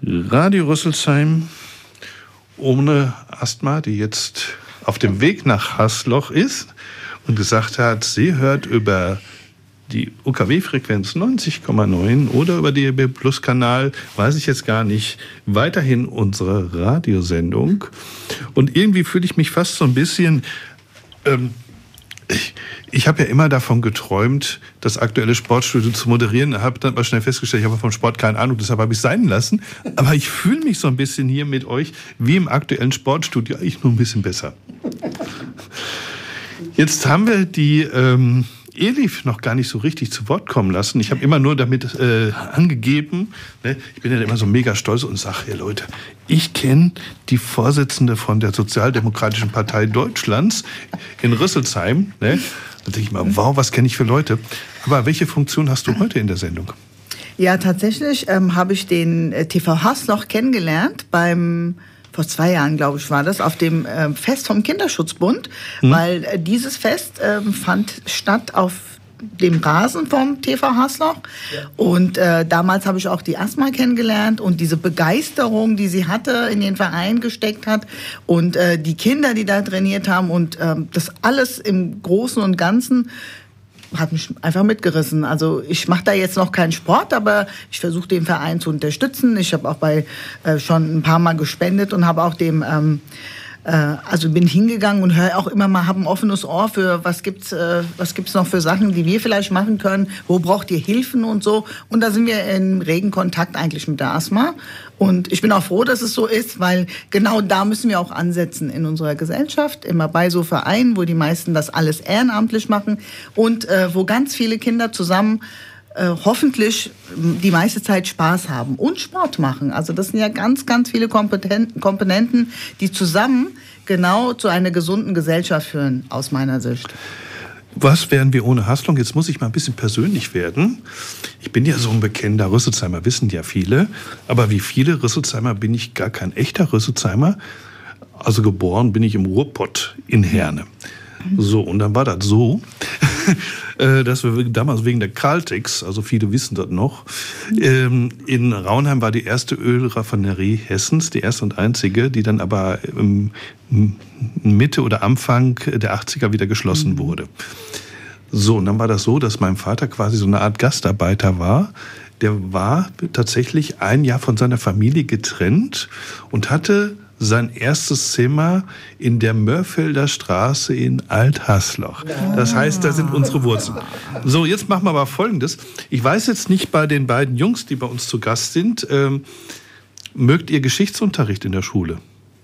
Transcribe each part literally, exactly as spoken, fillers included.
Radio Rüsselsheim ohne Asthma, die jetzt auf dem Weg nach Hasloch ist und gesagt hat, sie hört über die U K W-Frequenz neunzig Komma neun oder über D A B Plus Kanal, weiß ich jetzt gar nicht, weiterhin unsere Radiosendung. Und irgendwie fühle ich mich fast so ein bisschen... Ähm, ich ich habe ja immer davon geträumt, das aktuelle Sportstudio zu moderieren. Habe dann mal schnell festgestellt, ich habe vom Sport keine Ahnung, deshalb habe ich es sein lassen. Aber ich fühle mich so ein bisschen hier mit euch wie im aktuellen Sportstudio, eigentlich nur ein bisschen besser. Jetzt haben wir die... Ähm, Elif noch gar nicht so richtig zu Wort kommen lassen. Ich habe immer nur damit äh, angegeben, ne, ich bin ja immer so mega stolz und sage, ja Leute, ich kenne die Vorsitzende von der Sozialdemokratischen Partei Deutschlands in Rüsselsheim. Ne? Da denke ich mal, wow, was kenne ich für Leute. Aber welche Funktion hast du heute in der Sendung? Ja, tatsächlich ähm, habe ich den äh, T V Hasloch kennengelernt beim... Vor zwei Jahren, glaube ich, war das, auf dem äh, Fest vom Kinderschutzbund, mhm. weil äh, dieses Fest äh, fand statt auf dem Rasen vom T V Hasloch. Ja. Und äh, damals habe ich auch die Asma kennengelernt und diese Begeisterung, die sie hatte, in den Verein gesteckt hat und äh, die Kinder, die da trainiert haben und äh, das alles im Großen und Ganzen hat mich einfach mitgerissen. Also ich mache da jetzt noch keinen Sport, aber ich versuche den Verein zu unterstützen. Ich habe auch bei äh, schon ein paar Mal gespendet und habe auch dem ähm, äh, also bin hingegangen und höre auch immer mal, habe ein offenes Ohr für was gibt's äh, was gibt's noch für Sachen, die wir vielleicht machen können. Wo braucht ihr Hilfen und so? Und da sind wir in regen Kontakt eigentlich mit der Asma. Und ich bin auch froh, dass es so ist, weil genau da müssen wir auch ansetzen in unserer Gesellschaft, immer bei so Vereinen, wo die meisten das alles ehrenamtlich machen und äh, wo ganz viele Kinder zusammen äh, hoffentlich die meiste Zeit Spaß haben und Sport machen. Also das sind ja ganz, ganz viele Kompeten- Komponenten, die zusammen genau zu einer gesunden Gesellschaft führen, aus meiner Sicht. Was wären wir ohne Hasloch? Jetzt muss ich mal ein bisschen persönlich werden. Ich bin ja so ein bekennender Rüsselsheimer, wissen ja viele. Aber wie viele Rüsselsheimer bin ich gar kein echter Rüsselsheimer. Also geboren bin ich im Ruhrpott in Herne. So, und dann war das so, dass wir damals wegen der Caltex, also viele wissen das noch, in Raunheim war die erste Ölraffinerie Hessens, die erste und einzige, die dann aber Mitte oder Anfang der achtziger wieder geschlossen wurde. So, und dann war das so, dass mein Vater quasi so eine Art Gastarbeiter war. Der war tatsächlich ein Jahr von seiner Familie getrennt und hatte sein erstes Zimmer in der Mörfelder Straße in Alt-Hasloch. Das heißt, da sind unsere Wurzeln. So, jetzt machen wir aber Folgendes. Ich weiß jetzt nicht bei den beiden Jungs, die bei uns zu Gast sind, ähm, mögt ihr Geschichtsunterricht in der Schule?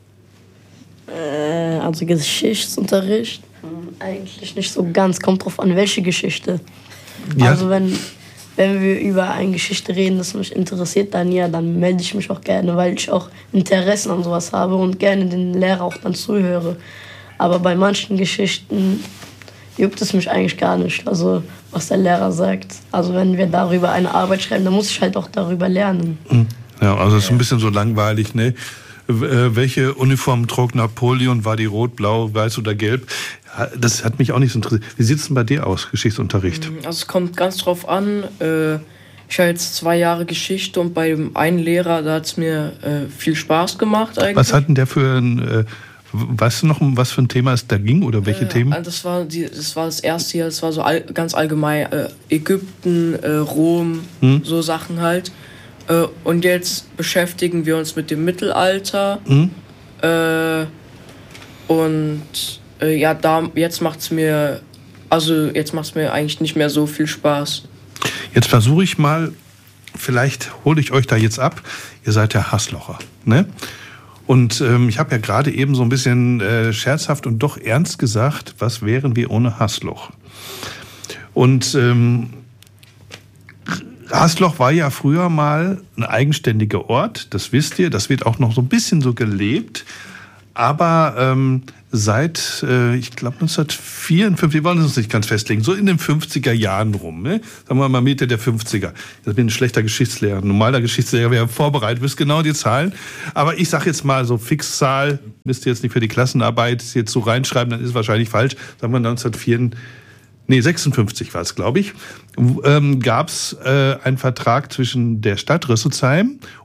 Äh, also Geschichtsunterricht eigentlich nicht so ganz. Kommt drauf an, welche Geschichte. Ja. Also wenn... Wenn wir über eine Geschichte reden, das mich interessiert, dann ja, dann melde ich mich auch gerne, weil ich auch Interessen an sowas habe und gerne den Lehrer auch dann zuhöre. Aber bei manchen Geschichten juckt es mich eigentlich gar nicht, also was der Lehrer sagt. Also wenn wir darüber eine Arbeit schreiben, dann muss ich halt auch darüber lernen. Ja, also es ist ein bisschen so langweilig, ne? Welche Uniform trug Napoleon? War die rot, blau, weiß oder gelb? Das hat mich auch nicht so interessiert. Wie sieht es denn bei dir aus, Geschichtsunterricht? Also es kommt ganz drauf an. Ich habe jetzt zwei Jahre Geschichte und bei dem einen Lehrer, da hat es mir viel Spaß gemacht eigentlich. Was hat denn der für ein, weißt du noch, um was für ein Thema es da ging oder welche äh, Themen? Das war, die, das war das erste Jahr, das war so all, ganz allgemein Ägypten, Rom, hm? so Sachen halt. Und jetzt beschäftigen wir uns mit dem Mittelalter. Hm? Äh, und äh, ja, da, jetzt macht's mir, also jetzt macht's mir eigentlich nicht mehr so viel Spaß. Jetzt versuche ich mal, vielleicht hole ich euch da jetzt ab. Ihr seid ja Haslocher, ne? Und ähm, ich habe ja gerade eben so ein bisschen äh, scherzhaft und doch ernst gesagt, was wären wir ohne Hasloch? Und ähm, Hasloch war ja früher mal ein eigenständiger Ort, das wisst ihr, das wird auch noch so ein bisschen so gelebt. Aber ähm, seit, äh, ich glaube neunzehnhundertvierundfünfzig, wir wollen uns nicht ganz festlegen, so in den fünfziger Jahren rum, ne? Sagen wir mal Mitte der fünfziger. Ich bin ein schlechter Geschichtslehrer. Ein normaler Geschichtslehrer wäre vorbereitet, wisst genau die Zahlen. Aber ich sage jetzt mal so Fixzahl, müsst ihr jetzt nicht für die Klassenarbeit jetzt so reinschreiben, dann ist es wahrscheinlich falsch. Sagen wir neunzehnhundertvierundfünfzig. Nee, sechsundfünfzig war es, glaube ich, ähm, gab es äh, einen Vertrag zwischen der Stadt Rüsselsheim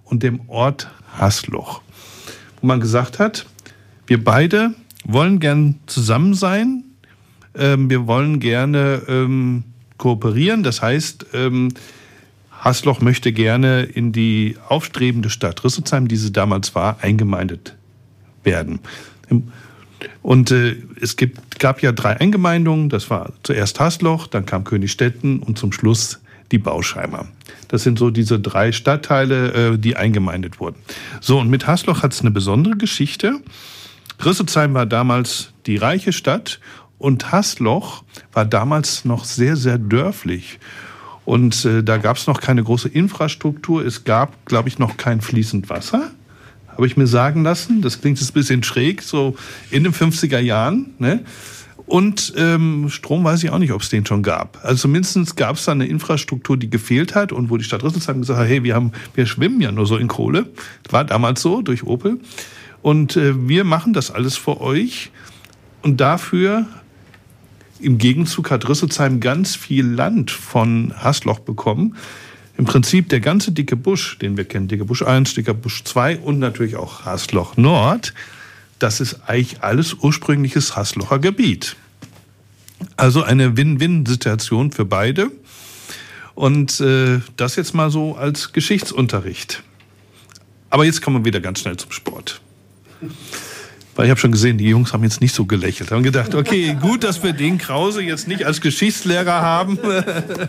und dem Ort Hasloch, wo man gesagt hat, wir beide wollen gern zusammen sein, ähm, wir wollen gerne ähm, kooperieren, das heißt, ähm, Hasloch möchte gerne in die aufstrebende Stadt Rüsselsheim, die sie damals war, eingemeindet werden. Und äh, es gibt, gab ja drei Eingemeindungen, das war zuerst Hasloch, dann kam Königstetten und zum Schluss die Bauschheimer. Das sind so diese drei Stadtteile, äh, die eingemeindet wurden. So, und mit Hasloch hat es eine besondere Geschichte. Rüsselsheim war damals die reiche Stadt und Hasloch war damals noch sehr, sehr dörflich. Und äh, da gab es noch keine große Infrastruktur. Es gab, glaube ich, noch kein fließend Wasser. Habe ich mir sagen lassen. Das klingt jetzt ein bisschen schräg, so in den fünfziger Jahren. Ne? Und ähm, Strom weiß ich auch nicht, ob es den schon gab. Also zumindest gab es da eine Infrastruktur, die gefehlt hat. Und wo die Stadt Rüsselsheim gesagt hat, hey, wir, haben, wir schwimmen ja nur so in Kohle. War damals so, durch Opel. Und äh, wir machen das alles für euch. Und dafür... Im Gegenzug hat Rüsselsheim ganz viel Land von Hasloch bekommen. Im Prinzip der ganze Dicke Busch, den wir kennen, Dicke Busch eins, Dicker Busch zwei und natürlich auch Hasloch Nord, das ist eigentlich alles ursprüngliches Haslocher Gebiet. Also eine Win-Win-Situation für beide. Und äh, das jetzt mal so als Geschichtsunterricht. Aber jetzt kommen wir wieder ganz schnell zum Sport. Weil ich habe schon gesehen, die Jungs haben jetzt nicht so gelächelt. Haben gedacht, okay, gut, dass wir den Krause jetzt nicht als Geschichtslehrer haben. der,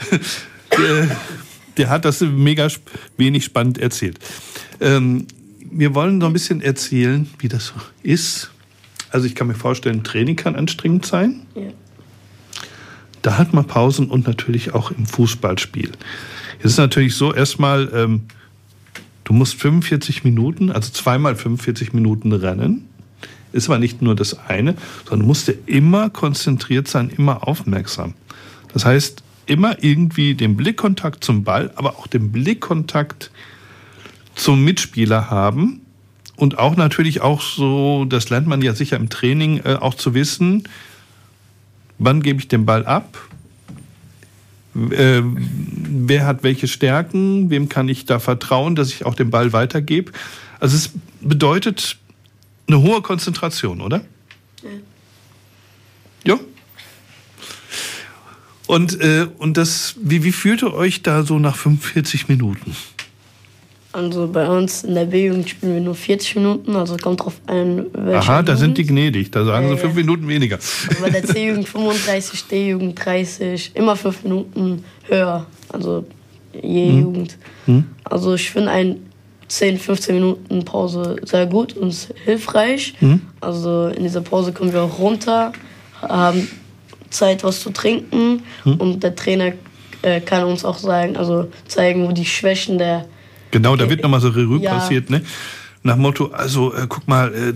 der hat das mega wenig spannend erzählt. Ähm, wir wollen so ein bisschen erzählen, wie das so ist. Also ich kann mir vorstellen, Training kann anstrengend sein. Ja. Da hat man Pausen und natürlich auch im Fußballspiel. Es ist natürlich so, erstmal, ähm, du musst fünfundvierzig Minuten, also zweimal fünfundvierzig Minuten rennen. Ist aber nicht nur das eine, sondern du musst immer konzentriert sein, immer aufmerksam. Das heißt, immer irgendwie den Blickkontakt zum Ball, aber auch den Blickkontakt zum Mitspieler haben. Und auch natürlich auch so, das lernt man ja sicher im Training, äh, auch zu wissen, wann gebe ich den Ball ab, äh, wer hat welche Stärken, wem kann ich da vertrauen, dass ich auch den Ball weitergebe. Also es bedeutet eine hohe Konzentration, oder? Ja. Ja. Und, äh, und das, wie, wie fühlt ihr euch da so nach fünfundvierzig Minuten? Also bei uns in der B-Jugend spielen wir nur vierzig Minuten, also kommt drauf an, welche. Aha, da sind die gnädig, da sagen ja, sie fünf ja. Minuten weniger. Aber bei der C-Jugend fünfunddreißig, D-Jugend dreißig, immer fünf Minuten höher, also je hm. Jugend. Hm. Also ich finde ein zehn, fünfzehn Minuten Pause sehr gut und hilfreich. Hm. Also in dieser Pause kommen wir auch runter, haben Zeit, was zu trinken hm. und der Trainer äh, kann uns auch sagen, also zeigen, wo die Schwächen der... Genau, da wird nochmal so Revue ja. passiert, ne? Nach Motto, also äh, guck mal, äh,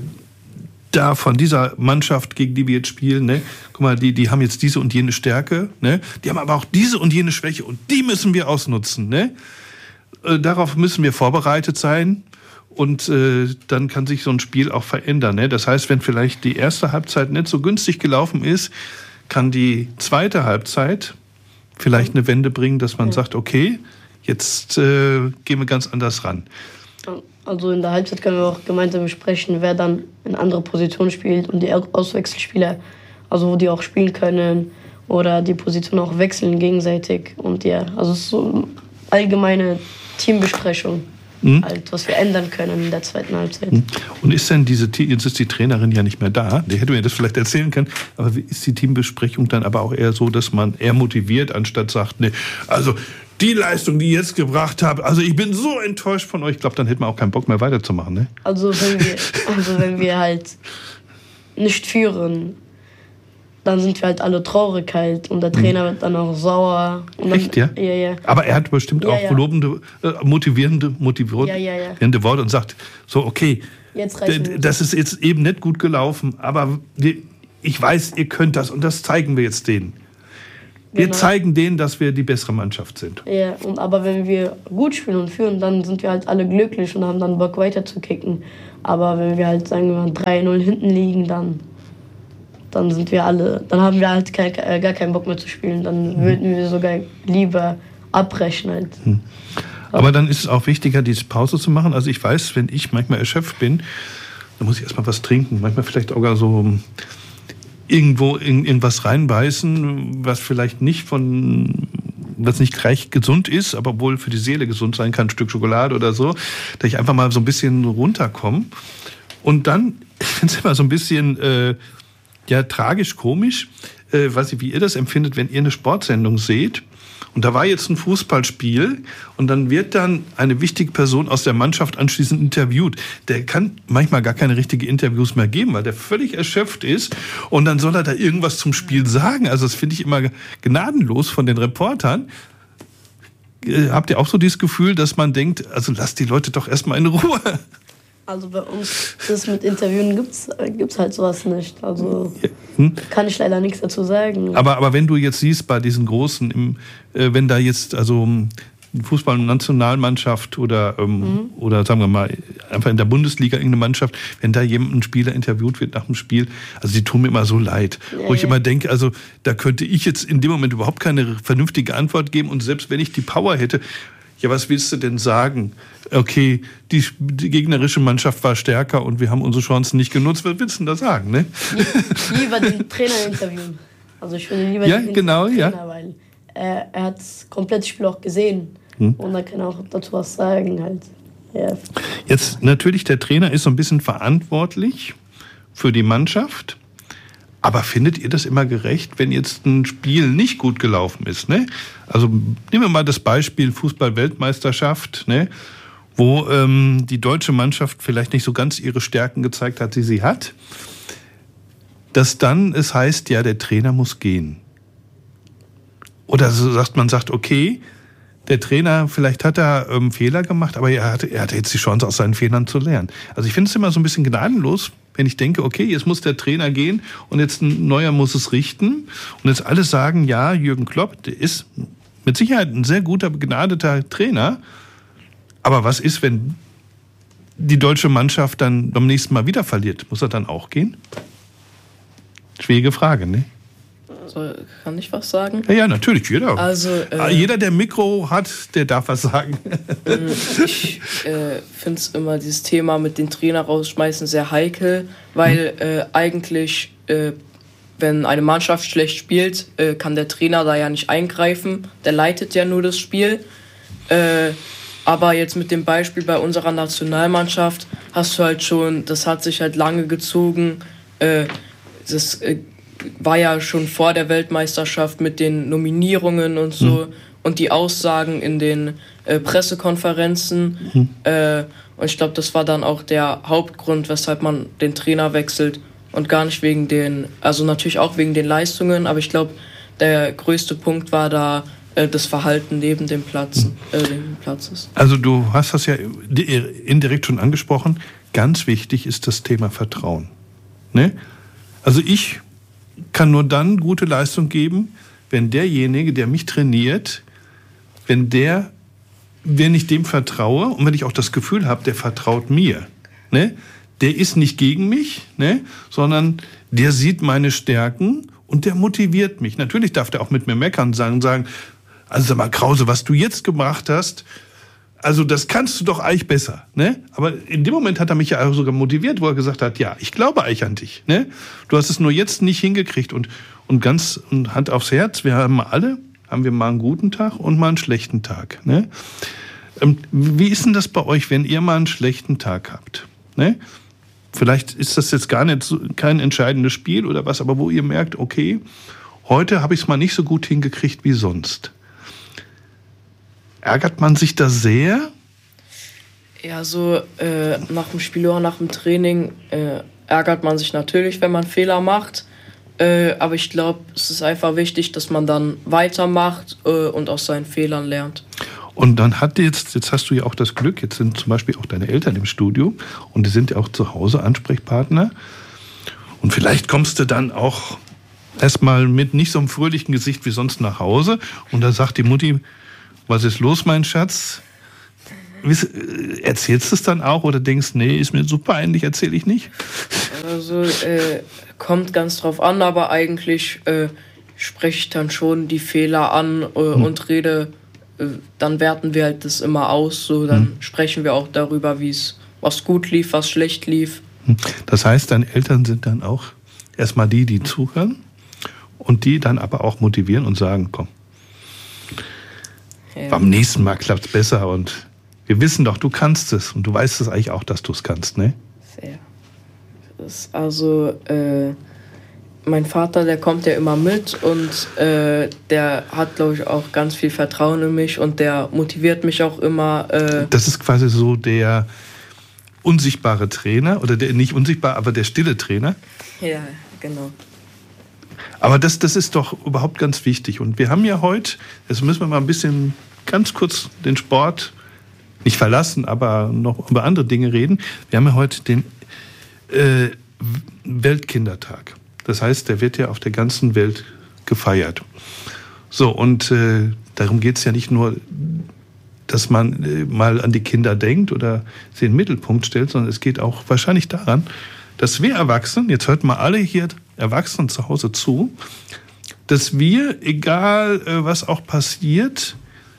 da von dieser Mannschaft, gegen die wir jetzt spielen, ne? Guck mal, die, die haben jetzt diese und jene Stärke, ne? Die haben aber auch diese und jene Schwäche und die müssen wir ausnutzen, ne? Äh, darauf müssen wir vorbereitet sein und äh, dann kann sich so ein Spiel auch verändern, ne? Das heißt, wenn vielleicht die erste Halbzeit nicht so günstig gelaufen ist, kann die zweite Halbzeit vielleicht eine Wende bringen, dass man ja. sagt, okay, jetzt äh, gehen wir ganz anders ran. Also in der Halbzeit können wir auch gemeinsam besprechen, wer dann in andere Positionen spielt und die Auswechselspieler, also wo die auch spielen können oder die Position auch wechseln gegenseitig. Und ja, also es ist so eine allgemeine Teambesprechung, mhm. halt, was wir ändern können in der zweiten Halbzeit. Und ist denn diese, jetzt ist die Trainerin ja nicht mehr da, die hätte mir das vielleicht erzählen können, aber ist die Teambesprechung dann aber auch eher so, dass man eher motiviert, anstatt sagt, ne, also die Leistung, die ihr jetzt gebracht habt, also ich bin so enttäuscht von euch. Ich glaube, dann hätten wir auch keinen Bock mehr weiterzumachen, ne? Also wenn wir, also wenn wir halt nicht führen, dann sind wir halt alle traurig halt und der Trainer wird dann auch sauer. Und dann, echt, ja? Ja, ja. Aber er hat bestimmt ja, auch ja. lobende, äh, motivierende, motivierende ja, ja, ja. Worte und sagt, so okay, jetzt d- das ist jetzt eben nicht gut gelaufen, aber wir, ich weiß, ihr könnt das und das zeigen wir jetzt denen. Wir genau. zeigen denen, dass wir die bessere Mannschaft sind. Ja, und aber wenn wir gut spielen und führen, dann sind wir halt alle glücklich und haben dann Bock weiter zu kicken. Aber wenn wir halt, sagen wir mal, drei null hinten liegen, dann, dann sind wir alle, dann haben wir halt kein, gar keinen Bock mehr zu spielen. Dann würden wir sogar lieber abbrechen halt. Aber dann ist es auch wichtiger, diese Pause zu machen. Also ich weiß, wenn ich manchmal erschöpft bin, dann muss ich erstmal was trinken. Manchmal vielleicht auch so irgendwo in irgendwas reinbeißen, was vielleicht nicht von, was nicht gleich gesund ist, aber wohl für die Seele gesund sein kann, ein Stück Schokolade oder so, dass ich einfach mal so ein bisschen runterkomme. Und dann, ich finde es immer so ein bisschen äh, ja, tragisch, komisch, äh, weiß ich, wie ihr das empfindet, wenn ihr eine Sportsendung seht. Und da war jetzt ein Fußballspiel und dann wird dann eine wichtige Person aus der Mannschaft anschließend interviewt. Der kann manchmal gar keine richtigen Interviews mehr geben, weil der völlig erschöpft ist und dann soll er da irgendwas zum Spiel sagen. Also das finde ich immer gnadenlos von den Reportern. Habt ihr auch so dieses Gefühl, dass man denkt, also lasst die Leute doch erstmal in Ruhe? Also bei uns, das mit Interviewen gibt's gibt's halt sowas nicht. Also hm? kann ich leider nichts dazu sagen. Aber, aber wenn du jetzt siehst, bei diesen Großen, im, äh, wenn da jetzt also Fußball-Nationalmannschaft oder, ähm, mhm. oder sagen wir mal, einfach in der Bundesliga irgendeine Mannschaft, wenn da jemand, ein Spieler interviewt wird nach dem Spiel, also die tun mir immer so leid. Ja, wo ich ja. immer denke, also da könnte ich jetzt in dem Moment überhaupt keine vernünftige Antwort geben und selbst wenn ich die Power hätte, ja, was willst du denn sagen? Okay, die, die gegnerische Mannschaft war stärker und wir haben unsere Chancen nicht genutzt. Was willst du denn da sagen, ne? Lieber den Trainer interviewen. Also ich finde lieber ja, den genau, Trainer, ja. weil er, er hat das komplette Spiel auch gesehen. Hm. Und er kann auch dazu was sagen halt. Ja. Jetzt natürlich, der Trainer ist so ein bisschen verantwortlich für die Mannschaft. Aber findet ihr das immer gerecht, wenn jetzt ein Spiel nicht gut gelaufen ist? Ne? Also nehmen wir mal das Beispiel Fußball-Weltmeisterschaft, ne? Wo ähm, die deutsche Mannschaft vielleicht nicht so ganz ihre Stärken gezeigt hat, die sie hat. Dass dann es heißt, ja, der Trainer muss gehen. Oder so sagt man sagt, okay, der Trainer, vielleicht hat er ähm, Fehler gemacht, aber er hatte, er hatte jetzt die Chance, aus seinen Fehlern zu lernen. Also ich finde es immer so ein bisschen gnadenlos, wenn ich denke, okay, jetzt muss der Trainer gehen und jetzt ein neuer muss es richten. Und jetzt alle sagen, ja, Jürgen Klopp, der ist mit Sicherheit ein sehr guter, begnadeter Trainer. Aber was ist, wenn die deutsche Mannschaft dann beim nächsten Mal wieder verliert? Muss er dann auch gehen? Schwierige Frage, ne? Also, kann ich was sagen? Ja, ja, natürlich, jeder. Also, äh, jeder, der Mikro hat, der darf was sagen. Ich äh, finde es immer dieses Thema mit den Trainer rausschmeißen sehr heikel, weil äh, eigentlich, äh, wenn eine Mannschaft schlecht spielt, äh, kann der Trainer da ja nicht eingreifen. Der leitet ja nur das Spiel. Äh, aber jetzt mit dem Beispiel bei unserer Nationalmannschaft hast du halt schon, das hat sich halt lange gezogen, äh, das äh, war ja schon vor der Weltmeisterschaft mit den Nominierungen und so mhm. und die Aussagen in den äh, Pressekonferenzen. Mhm. Äh, und ich glaube, das war dann auch der Hauptgrund, weshalb man den Trainer wechselt und gar nicht wegen den, also natürlich auch wegen den Leistungen, aber ich glaube, der größte Punkt war da äh, das Verhalten neben dem Platz, äh, dem Platzes. Also du hast das ja indirekt schon angesprochen. Ganz wichtig ist das Thema Vertrauen. Ne? Also ich kann nur dann gute Leistung geben, wenn derjenige, der mich trainiert, wenn der, wenn ich dem vertraue und wenn ich auch das Gefühl habe, der vertraut mir, ne? Der ist nicht gegen mich, ne? Sondern der sieht meine Stärken und der motiviert mich. Natürlich darf der auch mit mir meckern und sagen, sagen, also sag mal, Krause, was du jetzt gemacht hast, also das kannst du doch eigentlich besser, ne? Aber in dem Moment hat er mich ja auch sogar motiviert, wo er gesagt hat, ja, ich glaube eigentlich an dich, ne? Du hast es nur jetzt nicht hingekriegt und und ganz und Hand aufs Herz, wir haben alle, haben wir mal einen guten Tag und mal einen schlechten Tag, ne? Ähm, wie ist denn das bei euch, wenn ihr mal einen schlechten Tag habt, ne? Vielleicht ist das jetzt gar nicht so, kein entscheidendes Spiel oder was, aber wo ihr merkt, okay, heute habe ich es mal nicht so gut hingekriegt wie sonst. Ärgert man sich da sehr? Ja, so äh, nach dem Spiel oder nach dem Training äh, ärgert man sich natürlich, wenn man Fehler macht. Äh, aber ich glaube, es ist einfach wichtig, dass man dann weitermacht äh, und aus seinen Fehlern lernt. Und dann hat jetzt, jetzt hast du ja auch das Glück, jetzt sind zum Beispiel auch deine Eltern im Studio und die sind ja auch zu Hause Ansprechpartner. Und vielleicht kommst du dann auch erstmal mit nicht so einem fröhlichen Gesicht wie sonst nach Hause und da sagt die Mutti, was ist los, mein Schatz? Erzählst du es dann auch oder denkst, nee, ist mir so peinlich, erzähle ich nicht? Also, äh, kommt ganz drauf an, aber eigentlich äh, spreche ich dann schon die Fehler an äh, hm. und rede äh, dann werten wir halt das immer aus. So, dann hm. sprechen wir auch darüber, wie es was gut lief, was schlecht lief. Das heißt, deine Eltern sind dann auch erstmal die, die zuhören und die dann aber auch motivieren und sagen, komm, ja. beim nächsten Mal klappt es besser und wir wissen doch, du kannst es und du weißt es eigentlich auch, dass du es kannst, ne? Sehr. Das ist also, äh, mein Vater, der kommt ja immer mit und äh, der hat, glaube ich, auch ganz viel Vertrauen in mich und der motiviert mich auch immer. Äh das ist quasi so der unsichtbare Trainer oder der nicht unsichtbar, aber der stille Trainer. Ja, genau. Aber das, das ist doch überhaupt ganz wichtig. Und wir haben ja heute, jetzt müssen wir mal ein bisschen ganz kurz den Sport nicht verlassen, aber noch über andere Dinge reden. Wir haben ja heute den äh, Weltkindertag. Das heißt, der wird ja auf der ganzen Welt gefeiert. So, und äh, darum geht es ja nicht nur, dass man äh, mal an die Kinder denkt oder sie in den Mittelpunkt stellt, sondern es geht auch wahrscheinlich daran, dass wir Erwachsenen, jetzt hört mal alle hier Erwachsenen zu Hause zu, dass wir, egal äh, was auch passiert,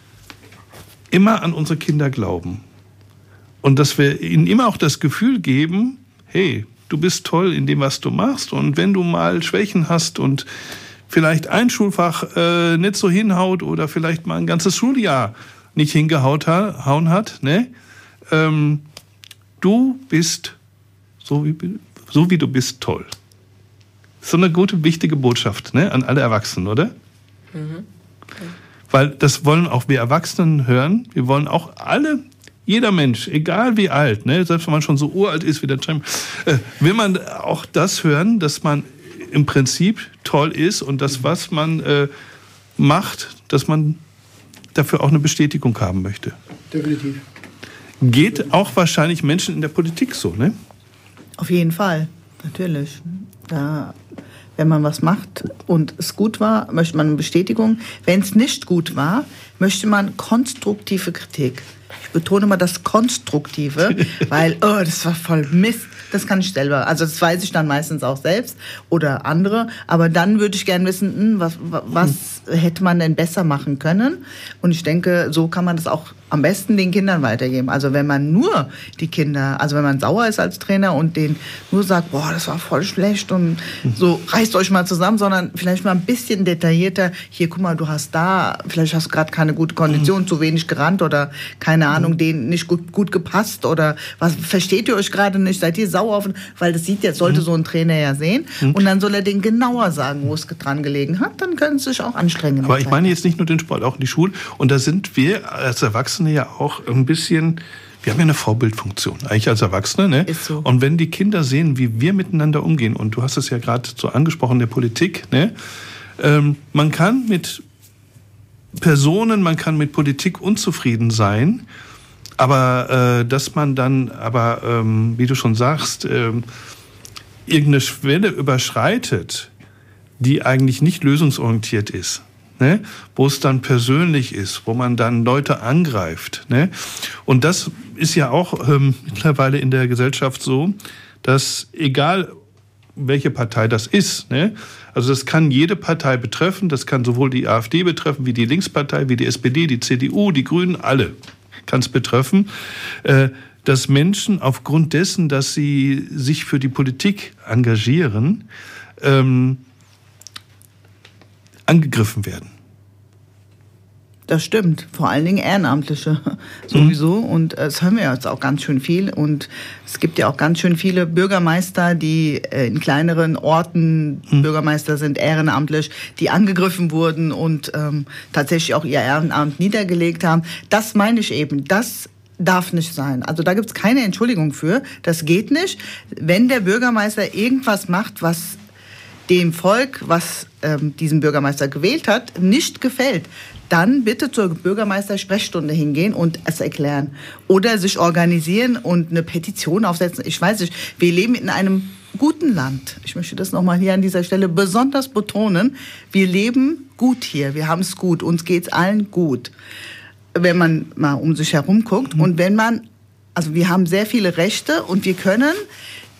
immer an unsere Kinder glauben. Und dass wir ihnen immer auch das Gefühl geben, hey, du bist toll in dem, was du machst. Und wenn du mal Schwächen hast und vielleicht ein Schulfach äh, nicht so hinhaut oder vielleicht mal ein ganzes Schuljahr nicht hingehauen hat, ne? Ähm, du bist so wie, so wie du bist toll. So eine gute, wichtige Botschaft, ne? An alle Erwachsenen, oder? Mhm. Okay. Weil das wollen auch wir Erwachsenen hören. Wir wollen auch alle, jeder Mensch, egal wie alt, ne? Selbst wenn man schon so uralt ist wie der Trump, äh, will man auch das hören, dass man im Prinzip toll ist und das, was man äh, macht, dass man dafür auch eine Bestätigung haben möchte. Definitiv. Geht auch wahrscheinlich Menschen in der Politik so, ne? Auf jeden Fall, natürlich. Da, wenn man was macht und es gut war, möchte man eine Bestätigung. Wenn es nicht gut war, möchte man konstruktive Kritik. Ich betone mal das Konstruktive, weil, oh, das war voll Mist. Das kann ich selber. Also das weiß ich dann meistens auch selbst oder andere. Aber dann würde ich gerne wissen, hm, was, was hätte man denn besser machen können? Und ich denke, so kann man das auch am besten den Kindern weitergeben. Also wenn man nur die Kinder, also wenn man sauer ist als Trainer und denen nur sagt, boah, das war voll schlecht und so, reißt euch mal zusammen, sondern vielleicht mal ein bisschen detaillierter, hier, guck mal, du hast da, vielleicht hast du gerade keine gute Kondition, zu wenig gerannt oder keine Ahnung, denen nicht gut, gut gepasst oder was, versteht ihr euch gerade nicht, seid ihr sauer auf, weil das sieht jetzt, sollte so ein Trainer ja sehen und dann soll er denen genauer sagen, wo es dran gelegen hat, dann können sie sich auch anstrengen. Aber ich meine jetzt nicht nur den Sport, auch die Schule und da sind wir als Erwachsene ja auch ein bisschen, wir haben ja eine Vorbildfunktion, eigentlich als Erwachsene, ne? Ist so. Und wenn die Kinder sehen, wie wir miteinander umgehen, und du hast es ja gerade so angesprochen, der Politik, ne? Ähm, man kann mit Personen, man kann mit Politik unzufrieden sein, aber äh, dass man dann, aber ähm, wie du schon sagst, ähm, irgendeine Schwelle überschreitet, die eigentlich nicht lösungsorientiert ist, ne? Wo es dann persönlich ist, wo man dann Leute angreift. Ne? Und das ist ja auch ähm, mittlerweile in der Gesellschaft so, dass egal welche Partei das ist, ne? Also das kann jede Partei betreffen, das kann sowohl die AfD betreffen, wie die Linkspartei, wie die S P D, die C D U, die Grünen, alle kann es betreffen, äh, dass Menschen aufgrund dessen, dass sie sich für die Politik engagieren, ähm, angegriffen werden. Das stimmt, vor allen Dingen Ehrenamtliche sowieso mhm. und das hören wir jetzt auch ganz schön viel und es gibt ja auch ganz schön viele Bürgermeister, die in kleineren Orten mhm. Bürgermeister sind, ehrenamtlich, die angegriffen wurden und ähm, tatsächlich auch ihr Ehrenamt niedergelegt haben. Das meine ich eben, das darf nicht sein. Also da gibt es keine Entschuldigung für, das geht nicht. Wenn der Bürgermeister irgendwas macht, was dem Volk, was ähm, diesen Bürgermeister gewählt hat, nicht gefällt, dann bitte zur Bürgermeister-Sprechstunde hingehen und es erklären. Oder sich organisieren und eine Petition aufsetzen. Ich weiß nicht, wir leben in einem guten Land. Ich möchte das nochmal hier an dieser Stelle besonders betonen. Wir leben gut hier, wir haben es gut, uns geht es allen gut. Wenn man mal um sich herum guckt und wenn man, also wir haben sehr viele Rechte und wir können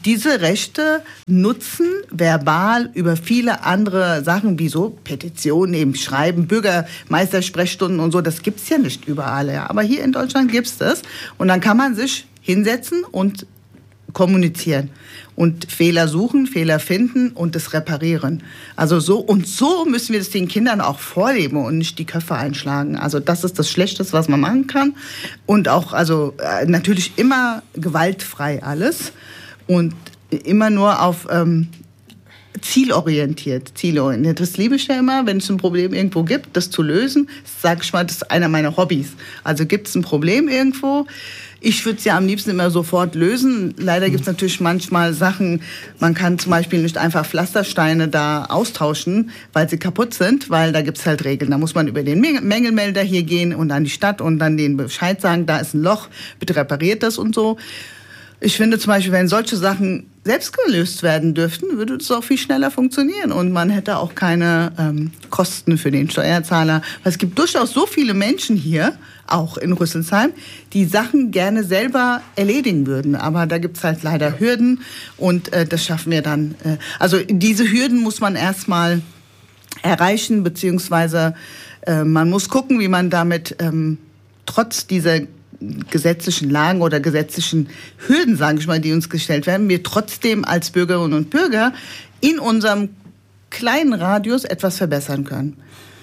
diese Rechte nutzen, verbal über viele andere Sachen, wie so Petitionen, eben schreiben, Bürgermeistersprechstunden und so, das gibt's ja nicht überall. Ja. Aber hier in Deutschland gibt's das. Und dann kann man sich hinsetzen und kommunizieren und Fehler suchen, Fehler finden und es reparieren. Also so und so müssen wir das den Kindern auch vorleben und nicht die Köpfe einschlagen. Also das ist das Schlechteste, was man machen kann. Und auch also äh, natürlich immer gewaltfrei alles und immer nur auf ähm, zielorientiert, zielorientiert. Das liebe ich ja immer, wenn es ein Problem irgendwo gibt, das zu lösen. Das sage ich mal, das ist einer meiner Hobbys. Also gibt es ein Problem irgendwo, ich würde es ja am liebsten immer sofort lösen. Leider gibt es natürlich manchmal Sachen, man kann zum Beispiel nicht einfach Pflastersteine da austauschen, weil sie kaputt sind, weil da gibt es halt Regeln. Da muss man über den Mängelmelder hier gehen und an die Stadt und dann denen Bescheid sagen, da ist ein Loch, bitte repariert das und so. Ich finde zum Beispiel, wenn solche Sachen selbst gelöst werden dürften, würde es auch viel schneller funktionieren und man hätte auch keine ähm, Kosten für den Steuerzahler. Weil es gibt durchaus so viele Menschen hier, auch in Rüsselsheim, die Sachen gerne selber erledigen würden. Aber da gibt es halt leider Hürden und äh, das schaffen wir dann. Äh, also diese Hürden muss man erstmal erreichen, beziehungsweise äh, man muss gucken, wie man damit ähm, trotz dieser gesetzlichen Lagen oder gesetzlichen Hürden, sage ich mal, die uns gestellt werden, wir trotzdem als Bürgerinnen und Bürger in unserem kleinen Radius etwas verbessern können.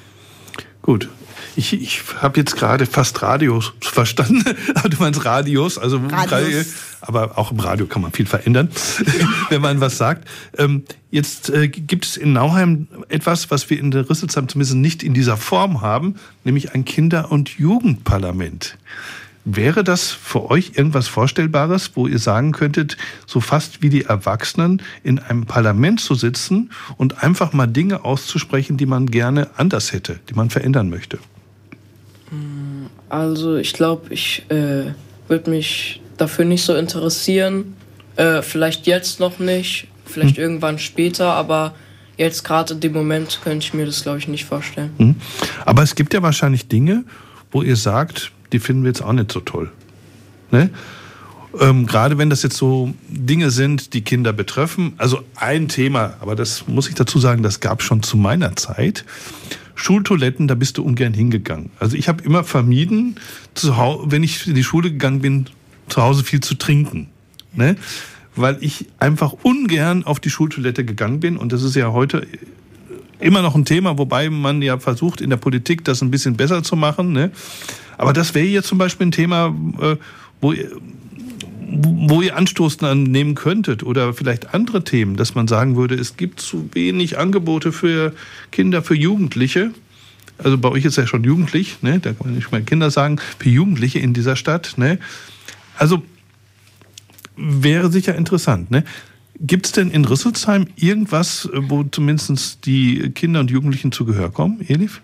Gut. Ich, ich habe jetzt gerade fast Radios verstanden. Du meinst Radios, also Radios. Aber auch im Radio kann man viel verändern, wenn man was sagt. Ähm, jetzt äh, gibt es in Nauheim etwas, was wir in der Rüsselsheim zumindest nicht in dieser Form haben, nämlich ein Kinder- und Jugendparlament. Wäre das für euch irgendwas Vorstellbares, wo ihr sagen könntet, so fast wie die Erwachsenen in einem Parlament zu sitzen und einfach mal Dinge auszusprechen, die man gerne anders hätte, die man verändern möchte? Also ich glaube, ich äh, würde mich dafür nicht so interessieren. Äh, vielleicht jetzt noch nicht, vielleicht hm. irgendwann später, aber jetzt gerade in dem Moment könnte ich mir das, glaube ich, nicht vorstellen. Hm. Aber es gibt ja wahrscheinlich Dinge, wo ihr sagt, die finden wir jetzt auch nicht so toll. Ne? Ähm, gerade wenn das jetzt so Dinge sind, die Kinder betreffen. Also ein Thema, aber das muss ich dazu sagen, das gab es schon zu meiner Zeit. Schultoiletten, da bist du ungern hingegangen. Also ich habe immer vermieden, zu Hause, wenn ich in die Schule gegangen bin, zu Hause viel zu trinken. Ne? Weil ich einfach ungern auf die Schultoilette gegangen bin. Und das ist ja heute immer noch ein Thema, wobei man ja versucht, in der Politik das ein bisschen besser zu machen. Ne? Aber das wäre jetzt zum Beispiel ein Thema, wo ihr, wo ihr Anstoß nehmen könntet oder vielleicht andere Themen, dass man sagen würde, es gibt zu wenig Angebote für Kinder, für Jugendliche. Also bei euch ist ja schon jugendlich, ne? Da kann man nicht mal Kinder sagen, für Jugendliche in dieser Stadt. Ne? Also wäre sicher interessant. Ne? Gibt es denn in Rüsselsheim irgendwas, wo zumindest die Kinder und Jugendlichen zu Gehör kommen, Elif?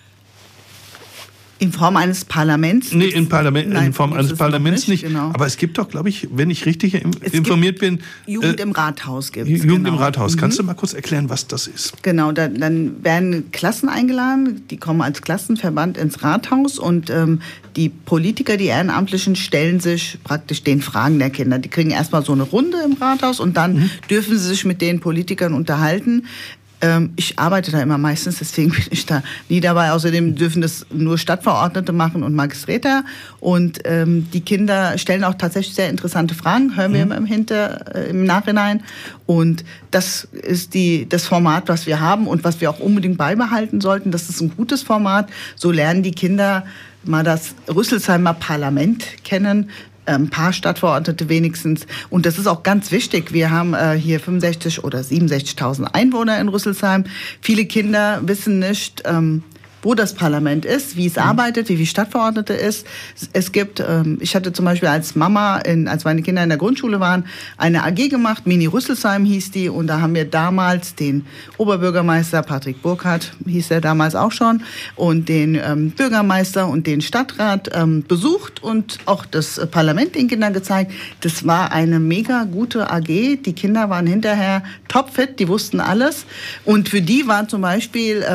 In Form eines Parlaments? Nee, in, Parlament, Nein, in Form eines Parlaments nicht. nicht. Genau. Aber es gibt doch, glaube ich, wenn ich richtig informiert bin... Jugend äh, im Rathaus gibt es. Jugend genau. im Rathaus. Mhm. Kannst du mal kurz erklären, was das ist? Genau, da, dann werden Klassen eingeladen, die kommen als Klassenverband ins Rathaus und ähm, die Politiker, die Ehrenamtlichen, stellen sich praktisch den Fragen der Kinder. Die kriegen erstmal so eine Runde im Rathaus und dann mhm. dürfen sie sich mit den Politikern unterhalten. Ich arbeite da immer meistens, deswegen bin ich da nie dabei. Außerdem dürfen das nur Stadtverordnete machen und Magisträte. Und ähm, die Kinder stellen auch tatsächlich sehr interessante Fragen, hören wir mhm. im, Hinter, äh, im Nachhinein. Und das ist die, das Format, was wir haben und was wir auch unbedingt beibehalten sollten. Das ist ein gutes Format. So lernen die Kinder mal das Rüsselsheimer Parlament kennen. Ein paar Stadtverordnete wenigstens. Und das ist auch ganz wichtig. Wir haben äh, hier fünfundsechzig oder siebenundsechzigtausend Einwohner in Rüsselsheim. Viele Kinder wissen nicht, ähm, wo das Parlament ist, wie es mhm. arbeitet, wie viele Stadtverordnete ist. Es gibt, ähm, ich hatte zum Beispiel als Mama, in, als meine Kinder in der Grundschule waren, eine A G gemacht, Mini Rüsselsheim hieß die. Und da haben wir damals den Oberbürgermeister, Patrick Burkhardt hieß er damals auch schon, und den ähm, Bürgermeister und den Stadtrat ähm, besucht und auch das Parlament den Kindern gezeigt. Das war eine mega gute A G. Die Kinder waren hinterher topfit, die wussten alles. Und für die war zum Beispiel... Ähm,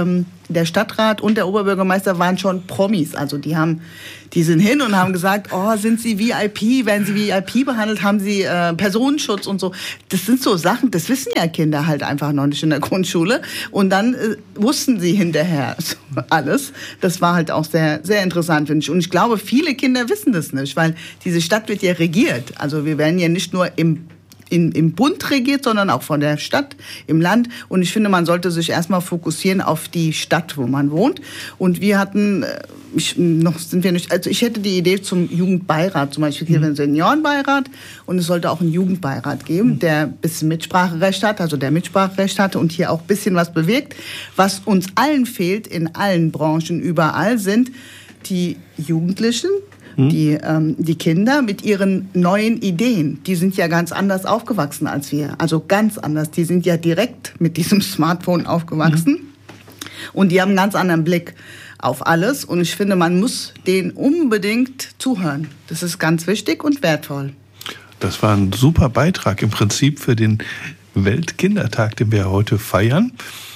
der Stadtrat und der Oberbürgermeister waren schon Promis. Also die haben, die sind hin und haben gesagt, oh, sind Sie V I P? Werden Sie V I P behandelt? Haben Sie äh, Personenschutz und so? Das sind so Sachen, das wissen ja Kinder halt einfach noch nicht in der Grundschule. Und dann äh, wussten sie hinterher so alles. Das war halt auch sehr, sehr interessant, finde ich. Und ich glaube, viele Kinder wissen das nicht, weil diese Stadt wird ja regiert. Also wir werden ja nicht nur im In, im Bund regiert, sondern auch von der Stadt, im Land. Und ich finde, man sollte sich erstmal fokussieren auf die Stadt, wo man wohnt. Und wir hatten, ich, noch sind wir nicht, also ich hätte die Idee zum Jugendbeirat, zum Beispiel hier mhm. einen Seniorenbeirat. Und es sollte auch einen Jugendbeirat geben, mhm. der ein bisschen Mitspracherecht hat, also der Mitspracherecht hatte und hier auch ein bisschen was bewirkt. Was uns allen fehlt, in allen Branchen, überall, sind die Jugendlichen, Die, ähm, die Kinder mit ihren neuen Ideen, die sind ja ganz anders aufgewachsen als wir. Also ganz anders. Die sind ja direkt mit diesem Smartphone aufgewachsen. Mhm. Und die haben einen ganz anderen Blick auf alles. Und ich finde, man muss denen unbedingt zuhören. Das ist ganz wichtig und wertvoll. Das war ein super Beitrag im Prinzip für den Weltkindertag, den wir heute feiern.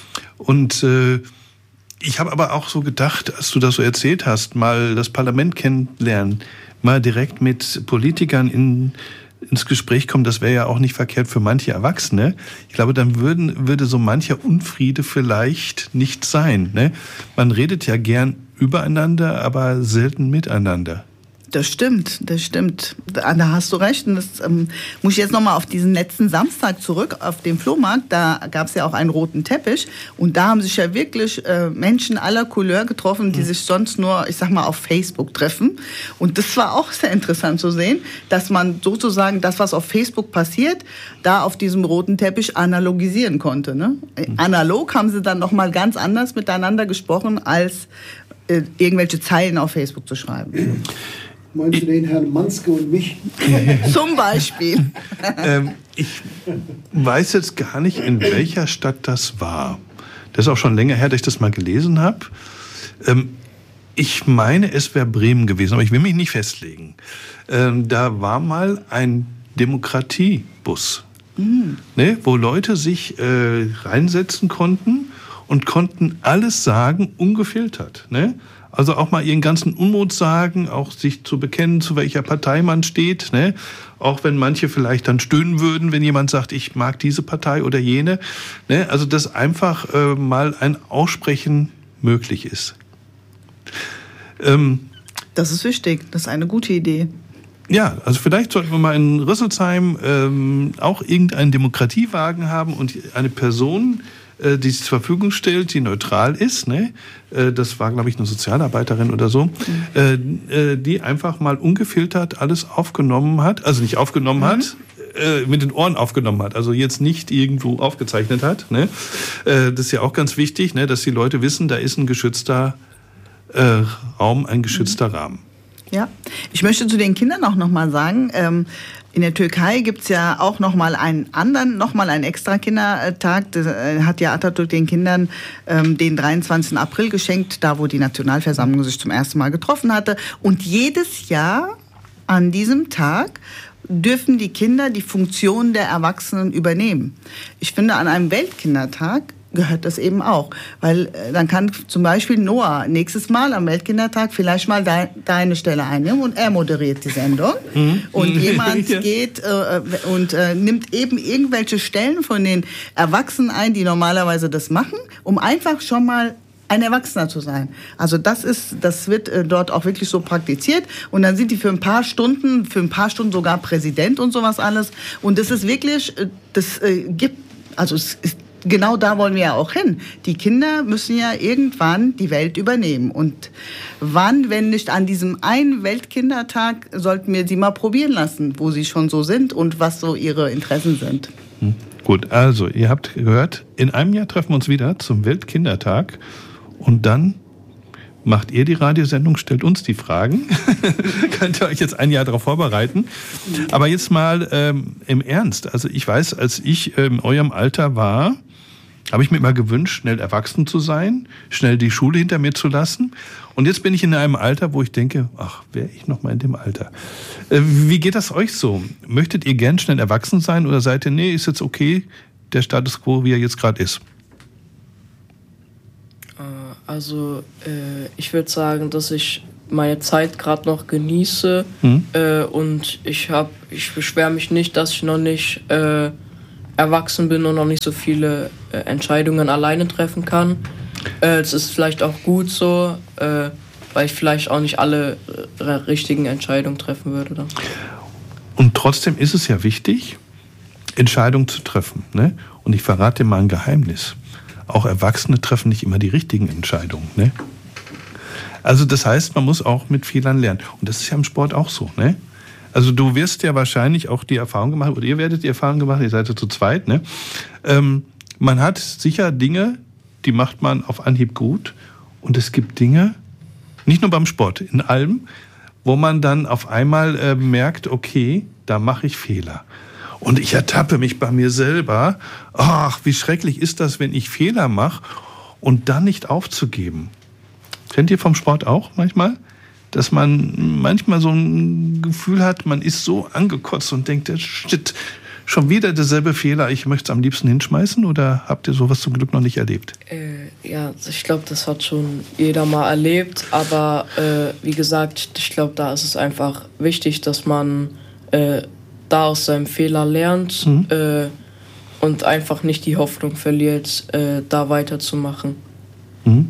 Und äh, ich habe aber auch so gedacht, als du das so erzählt hast, mal das Parlament kennenlernen, mal direkt mit Politikern in, ins Gespräch kommen, das wäre ja auch nicht verkehrt für manche Erwachsene. Ich glaube, dann würden, würde so mancher Unfriede vielleicht nicht sein. Ne? Man redet ja gern übereinander, aber selten miteinander. Das stimmt, das stimmt. Da hast du recht. Und das ähm, muss ich jetzt nochmal auf diesen letzten Samstag zurück, auf dem Flohmarkt. Da gab es ja auch einen roten Teppich. Und da haben sich ja wirklich äh, Menschen aller Couleur getroffen, die mhm. sich sonst nur, ich sag mal, auf Facebook treffen. Und das war auch sehr interessant zu sehen, dass man sozusagen das, was auf Facebook passiert, da auf diesem roten Teppich analogisieren konnte. Ne? Mhm. Analog haben sie dann nochmal ganz anders miteinander gesprochen, als äh, irgendwelche Zeilen auf Facebook zu schreiben. Meinst du den Herrn Manske und mich? Zum Beispiel. ähm, ich weiß jetzt gar nicht, in welcher Stadt das war. Das ist auch schon länger her, dass ich das mal gelesen habe. Ähm, ich meine, es wäre Bremen gewesen, aber ich will mich nicht festlegen. Ähm, da war mal ein Demokratiebus, mhm. ne, wo Leute sich äh, reinsetzen konnten und konnten alles sagen, ungefiltert. Ne? Also auch mal ihren ganzen Unmut sagen, auch sich zu bekennen, zu welcher Partei man steht. Ne? Auch wenn manche vielleicht dann stöhnen würden, wenn jemand sagt, ich mag diese Partei oder jene. Ne? Also dass einfach äh, mal ein Aussprechen möglich ist. Ähm, das ist wichtig, das ist eine gute Idee. Ja, also vielleicht sollten wir mal in Rüsselsheim ähm, auch irgendeinen Demokratiewagen haben und eine Person, die sich zur Verfügung stellt, die neutral ist, ne? Das war, glaube ich, eine Sozialarbeiterin oder so, mhm. die einfach mal ungefiltert alles aufgenommen hat, also nicht aufgenommen mhm. hat, mit den Ohren aufgenommen hat, also jetzt nicht irgendwo aufgezeichnet hat. Ne? Das ist ja auch ganz wichtig, ne? Dass die Leute wissen, da ist ein geschützter äh, Raum, ein geschützter mhm. Rahmen. Ja, ich möchte zu den Kindern auch noch mal sagen, ähm, in der Türkei gibt's ja auch noch mal einen anderen, noch mal einen extra Kindertag. Das hat ja Atatürk den Kindern ähm, den dreiundzwanzigsten April geschenkt, da wo die Nationalversammlung sich zum ersten Mal getroffen hatte. Und jedes Jahr an diesem Tag dürfen die Kinder die Funktion der Erwachsenen übernehmen. Ich finde, an einem Weltkindertag gehört das eben auch. Weil äh, dann kann zum Beispiel Noah nächstes Mal am Weltkindertag vielleicht mal de- deine Stelle einnehmen und er moderiert die Sendung. Mhm. Und jemand ja. geht äh, und äh, nimmt eben irgendwelche Stellen von den Erwachsenen ein, die normalerweise das machen, um einfach schon mal ein Erwachsener zu sein. Also das ist, das wird äh, dort auch wirklich so praktiziert. Und dann sind die für ein paar Stunden, für ein paar Stunden sogar Präsident und sowas alles. Und das ist wirklich, äh, das äh, gibt, also es ist, genau da wollen wir ja auch hin. Die Kinder müssen ja irgendwann die Welt übernehmen. Und wann, wenn nicht an diesem einen Weltkindertag, sollten wir sie mal probieren lassen, wo sie schon so sind und was so ihre Interessen sind. Hm. Gut, also ihr habt gehört, in einem Jahr treffen wir uns wieder zum Weltkindertag und dann macht ihr die Radiosendung, stellt uns die Fragen. Könnt ihr euch jetzt ein Jahr darauf vorbereiten. Aber jetzt mal ähm, im Ernst. Also ich weiß, als ich in ähm, eurem Alter war, habe ich mir immer gewünscht, schnell erwachsen zu sein, schnell die Schule hinter mir zu lassen. Und jetzt bin ich in einem Alter, wo ich denke, ach, wäre ich noch mal in dem Alter. Äh, wie geht das euch so? Möchtet ihr gern schnell erwachsen sein oder seid ihr, nee, ist jetzt okay, der Status quo, wie er jetzt gerade ist? also äh, ich würde sagen, dass ich meine Zeit gerade noch genieße mhm. äh, und ich hab, ich beschwere mich nicht, dass ich noch nicht äh, erwachsen bin und noch nicht so viele äh, Entscheidungen alleine treffen kann. Es äh, ist vielleicht auch gut so, äh, weil ich vielleicht auch nicht alle äh, richtigen Entscheidungen treffen würde. Dann. Und trotzdem ist es ja wichtig, Entscheidungen zu treffen. Ne? Und ich verrate dir mal ein Geheimnis. Auch Erwachsene treffen nicht immer die richtigen Entscheidungen. Ne? Also das heißt, man muss auch mit Fehlern lernen. Und das ist ja im Sport auch so. Ne? Also du wirst ja wahrscheinlich auch die Erfahrung gemacht, oder ihr werdet die Erfahrung gemacht, ihr seid ja zu zweit. Ne? Ähm, man hat sicher Dinge, die macht man auf Anhieb gut. Und es gibt Dinge, nicht nur beim Sport, in allem, wo man dann auf einmal äh, merkt, okay, da mache ich Fehler. Und ich ertappe mich bei mir selber. Ach, wie schrecklich ist das, wenn ich Fehler mache und dann nicht aufzugeben. Kennt ihr vom Sport auch manchmal? Dass man manchmal so ein Gefühl hat, man ist so angekotzt und denkt, shit, schon wieder derselbe Fehler, ich möchte es am liebsten hinschmeißen? Oder habt ihr sowas zum Glück noch nicht erlebt? Äh, ja, ich glaube, das hat schon jeder mal erlebt. Aber äh, wie gesagt, ich glaube, da ist es einfach wichtig, dass man äh, da aus seinem Fehler lernt mhm. äh, und einfach nicht die Hoffnung verliert, äh, da weiterzumachen. Mhm.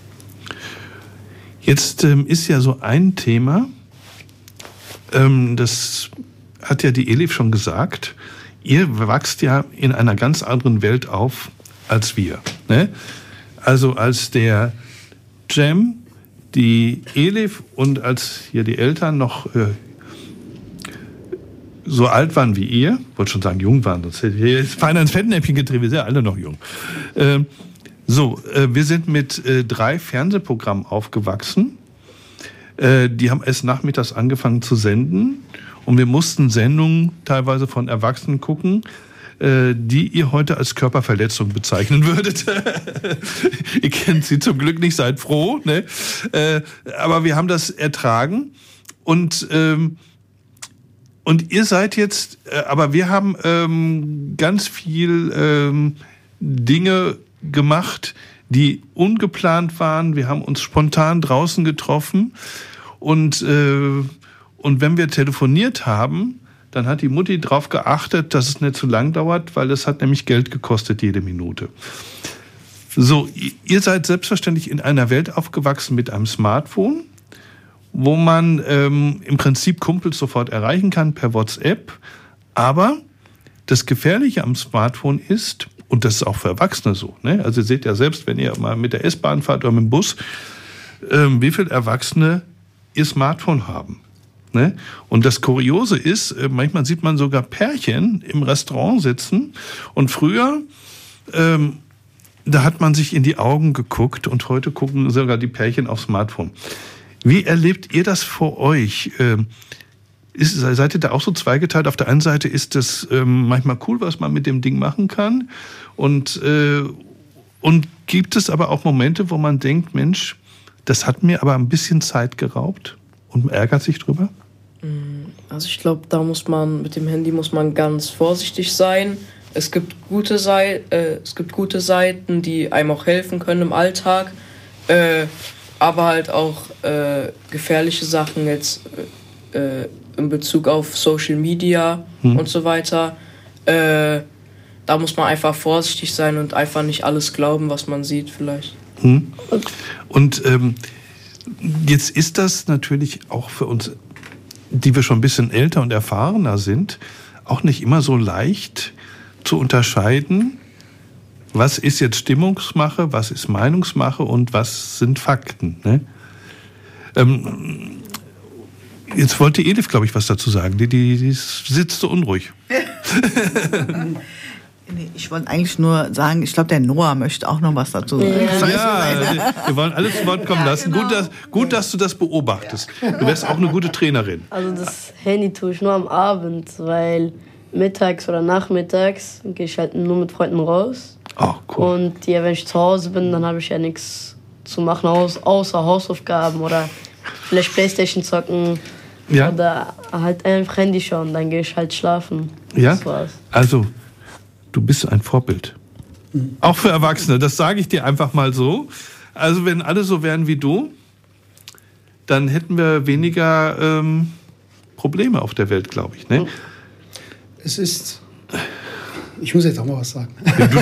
Jetzt ähm, ist ja so ein Thema, ähm, das hat ja die Elif schon gesagt, ihr wachst ja in einer ganz anderen Welt auf als wir. Ne? Also als der Cem, die Elif und als hier die Eltern noch äh, so alt waren wie ihr, wollte schon sagen jung waren, sonst hätte ich jetzt feiner ins Fettnäpfchen getrieben, wir sind ja alle noch jung. Ähm, So, äh, wir sind mit äh, drei Fernsehprogrammen aufgewachsen. Äh, die haben erst nachmittags angefangen zu senden. Und wir mussten Sendungen teilweise von Erwachsenen gucken, äh, die ihr heute als Körperverletzung bezeichnen würdet. Ihr kennt sie zum Glück nicht, seid froh. Ne? Äh, aber wir haben das ertragen. Und, ähm, und ihr seid jetzt, äh, aber wir haben ähm, ganz viel ähm, Dinge gemacht, die ungeplant waren. Wir haben uns spontan draußen getroffen und, äh, und wenn wir telefoniert haben, dann hat die Mutti darauf geachtet, dass es nicht zu lang dauert, weil es hat nämlich Geld gekostet, jede Minute. So, ihr seid selbstverständlich in einer Welt aufgewachsen mit einem Smartphone, wo man ähm, im Prinzip Kumpels sofort erreichen kann per WhatsApp, aber das Gefährliche am Smartphone ist, und das ist auch für Erwachsene so. Ne? Also ihr seht ja selbst, wenn ihr mal mit der S-Bahn fahrt oder mit dem Bus, ähm, wie viele Erwachsene ihr Smartphone haben. Ne? Und das Kuriose ist, äh, manchmal sieht man sogar Pärchen im Restaurant sitzen. Und früher, ähm, da hat man sich in die Augen geguckt und heute gucken sogar die Pärchen aufs Smartphone. Wie erlebt ihr das vor euch? Ähm, Ist, seid ihr da auch so zweigeteilt? Auf der einen Seite ist es ähm, manchmal cool, was man mit dem Ding machen kann. Und, äh, und gibt es aber auch Momente, wo man denkt, Mensch, das hat mir aber ein bisschen Zeit geraubt und man ärgert sich drüber? Also ich glaube, da muss man, mit dem Handy muss man ganz vorsichtig sein. Es gibt gute, Sei- äh, es gibt gute Seiten, die einem auch helfen können im Alltag. Äh, aber halt auch äh, gefährliche Sachen jetzt äh, in Bezug auf Social Media hm. und so weiter. Äh, da muss man einfach vorsichtig sein und einfach nicht alles glauben, was man sieht vielleicht. Hm. Und ähm, jetzt ist das natürlich auch für uns, die wir schon ein bisschen älter und erfahrener sind, auch nicht immer so leicht zu unterscheiden, was ist jetzt Stimmungsmache, was ist Meinungsmache und was sind Fakten. Ne? Ähm, Jetzt wollte Elif, glaube ich, was dazu sagen. Die, die, die sitzt so unruhig. Nee, ich wollte eigentlich nur sagen, ich glaube, der Noah möchte auch noch was dazu sagen. Ja, ja, wir wollen alles zu Wort kommen lassen. Ja, genau. Gut, dass, gut, dass du das beobachtest. Du wärst auch eine gute Trainerin. Also das Handy tue ich nur am Abend, weil mittags oder nachmittags gehe ich halt nur mit Freunden raus. Oh, cool. Und ja, wenn ich zu Hause bin, dann habe ich ja nichts zu machen, außer Hausaufgaben oder vielleicht Playstation zocken. Ja. Oder halt einfach Handy schauen, dann gehe ich halt schlafen. Ja, das war's. Also du bist ein Vorbild. Mhm. Auch für Erwachsene, das sage ich dir einfach mal so. Also wenn alle so wären wie du, dann hätten wir weniger ähm, Probleme auf der Welt, glaube ich. Ne? Es ist... Ich muss jetzt auch mal was sagen. Du